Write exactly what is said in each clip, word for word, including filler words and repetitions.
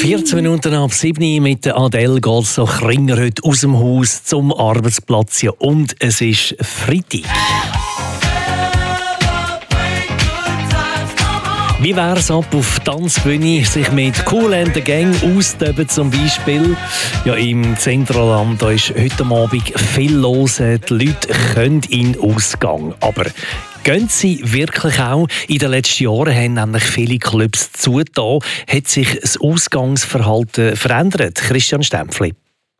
vierzehn Minuten ab sieben mit der Adele geht es so Ringer heute aus dem Haus zum Arbeitsplatz. Ja, und es ist Freitag. Wie wäre es ab auf die Tanzbühne, sich mit Kool and the Gang auszutoben zum Beispiel? Ja, im Zentralland da ist heute Abend viel los. Die Leute können in den Ausgang. Aber gehen sie wirklich auch? In den letzten Jahren haben nämlich viele Clubs zugetan. Hat sich das Ausgangsverhalten verändert? Christian Stempfli.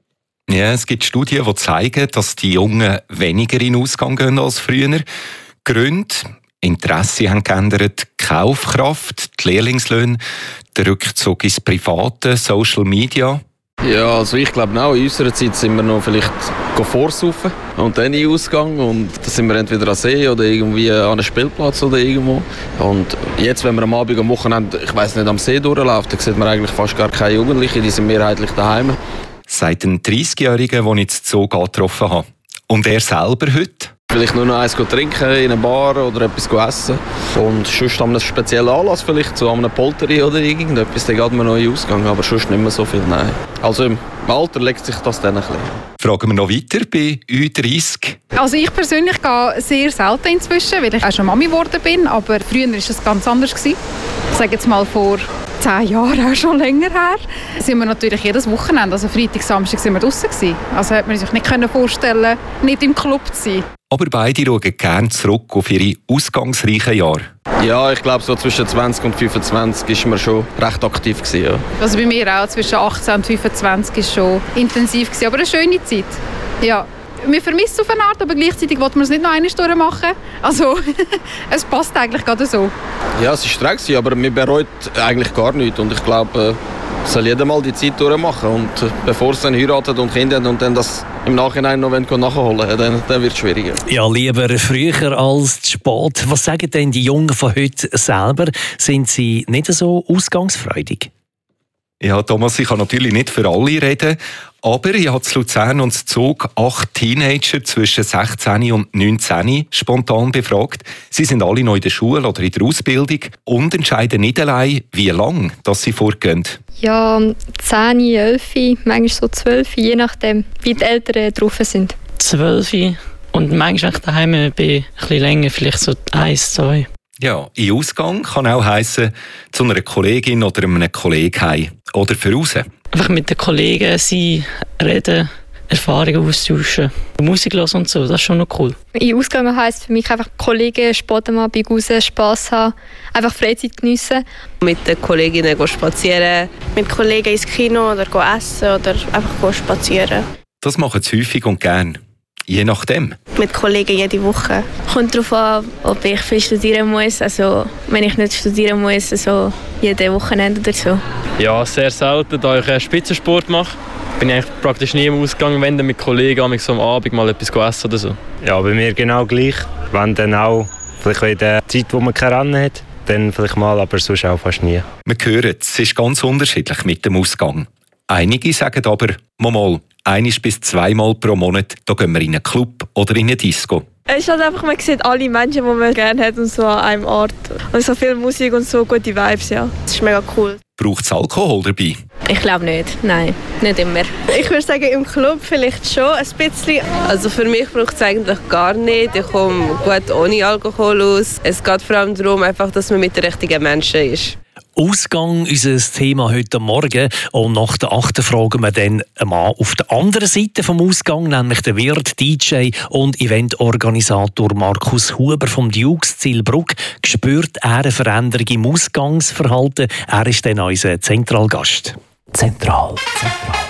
Ja, es gibt Studien, die zeigen, dass die Jungen weniger in den Ausgang gehen als früher. Gründe: Interesse haben geändert, die Kaufkraft, die Lehrlingslöhne, der Rückzug ins Private, Social Media. Ja, also ich glaube auch, in unserer Zeit sind wir noch vielleicht vorsaufen und dann in den Ausgang. Und da sind wir entweder an See oder irgendwie an einem Spielplatz oder irgendwo. Und jetzt, wenn wir am Abend am Wochenende, ich weiss nicht, am See durchlaufen, dann sieht man eigentlich fast gar keine Jugendlichen, die sind mehrheitlich daheim. Seit einem dreißigjährigen, den ich zu Zoo getroffen habe. Und er selber heute? Vielleicht nur noch eins trinken in einer Bar oder etwas essen. Und sonst an einem speziellen Anlass, vielleicht so an einem Polteri oder irgendetwas, dann geht man noch in den Ausgang, aber sonst nicht mehr so viel, nein. Also im Alter legt sich das dann ein bisschen. Fragen wir noch weiter bei Ü dreißig. Also ich persönlich gehe sehr selten inzwischen, weil ich auch schon Mami geworden bin, aber früher war es ganz anders gewesen. Ich sage jetzt mal vor zehn Jahren, auch schon länger her, sind wir natürlich jedes Wochenende, also Freitag, Samstag sind wir draussen gewesen. Also hätte man sich nicht vorstellen können, nicht im Club zu sein. Aber beide schauen gerne zurück auf ihre ausgangsreichen Jahre. Ja, ich glaube, so zwischen zwanzig und fünfundzwanzig war man schon recht aktiv gewesen, ja. Also bei mir auch, zwischen achtzehn und fünfundzwanzig war schon intensiv gewesen, aber eine schöne Zeit. Ja. Wir vermissen es auf eine Art, aber gleichzeitig wollen wir es nicht noch eine Stunde machen. Also, es passt eigentlich gerade so. Ja, es war streng, aber man bereut eigentlich gar nichts. Und ich glaube, es soll jeder mal die Zeit durchmachen. Und bevor sie dann heiraten und Kinder haben und dann das im Nachhinein noch nachholen wollen, dann, dann wird es schwieriger. Ja, lieber früher als zu spät. Was sagen denn die Jungen von heute selber? Sind sie nicht so ausgangsfreudig? Ja, Thomas, ich kann natürlich nicht für alle reden, aber ich habe zu Luzern und zu Zug acht Teenager zwischen sechzehn und neunzehn spontan befragt. Sie sind alle noch in der Schule oder in der Ausbildung und entscheiden nicht allein, wie lange dass sie vorgehen. Ja, zehn, elf, manchmal so zwölf, je nachdem, wie die Eltern drauf sind. zwölf und manchmal daheim bin ich ein bisschen länger, vielleicht so eins, zwei. Ja, in Ausgang kann auch heissen, zu einer Kollegin oder einem Kollegen heim oder für raus. Einfach mit den Kollegen sein, reden, Erfahrungen austauschen, Musik hören und so, das ist schon noch cool. In Ausgang heisst für mich einfach Kollegen, Sport am Abend raus, Spass haben, einfach Freizeit geniessen. Mit den Kolleginnen spazieren, mit Kollegen ins Kino oder essen oder einfach spazieren. Das machen sie häufig und gern. Je nachdem. Mit Kollegen jede Woche. Kommt darauf an, ob ich viel studieren muss. Also, wenn ich nicht studieren muss, also jede Wochenende oder so. Ja, sehr selten, da ich Spitzensport mache. Bin ich eigentlich praktisch nie im Ausgang, wenn dann mit Kollegen so am Abend mal etwas essen oder so. Ja, bei mir genau gleich. Wenn dann auch, vielleicht in der Zeit, wo man keine Rennen hat, dann vielleicht mal, aber sonst auch fast nie. Wir hören, es ist ganz unterschiedlich mit dem Ausgang. Einige sagen aber, mal, einisch bis zweimal pro Monat, da gehen wir in einen Club oder in eine Disco. Es ist halt einfach, man sieht alle Menschen, die man gerne hat und so an einem Ort. Und so viel Musik und so gute Vibes, ja. Das ist mega cool. Braucht es Alkohol dabei? Ich glaube nicht, nein, nicht immer. Ich würde sagen, im Club vielleicht schon ein bisschen. Also für mich braucht es eigentlich gar nicht. Ich komme gut ohne Alkohol aus. Es geht vor allem darum, einfach, dass man mit den richtigen Menschen ist. Ausgang, unser Thema heute Morgen. Und nach der achten fragen wir dann einen Mann auf der anderen Seite vom Ausgang, nämlich den Wirt, D J und Eventorganisator Markus Huber vom Dukes Zielbruck. Spürt er eine Veränderung im Ausgangsverhalten? Er ist dann unser Zentralgast. Zentral. Zentral.